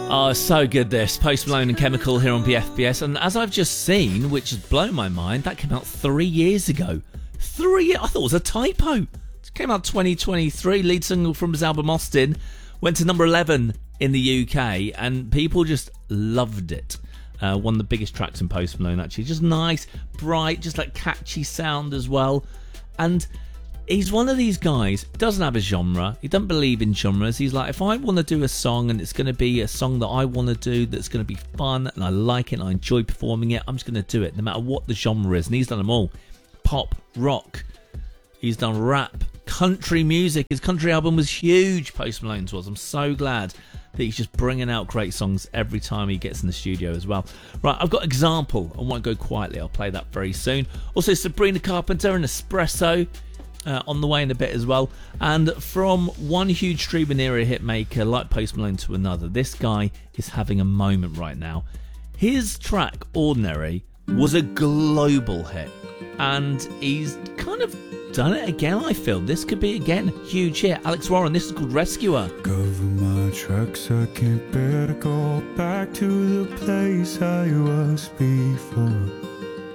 Oh, so good this. Post Malone and Chemical here on BFBS. And as I've just seen, which has blown my mind, that came out 3 years ago. I thought it was a typo. It came out 2023, lead single from his album Austin. Went to number 11 in the UK and people just loved it. One of the biggest tracks in Post Malone, actually. Just nice, bright, just like catchy sound as well. And he's one of these guys, doesn't have a genre. He doesn't believe in genres. He's like, if I want to do a song and it's going to be a song that I want to do that's going to be fun and I like it and I enjoy performing it, I'm just going to do it no matter what the genre is. And he's done them all. Pop, rock. He's done rap, country music. His country album was huge, Post Malone's was. I'm so glad that he's just bringing out great songs every time he gets in the studio as well. Right, I've got Example. I won't go quietly. I'll play that very soon. Also, Sabrina Carpenter and Espresso on the way in a bit as well. And from one huge streaming era hit maker like Post Malone to another, this guy is having a moment right now. His track, Ordinary, was a global hit. And he's kind of done it again, I feel. This could be, again, huge hit. Alex Warren, this is called Rescuer. Cover my tracks, I can't bear to go back to the place I was before.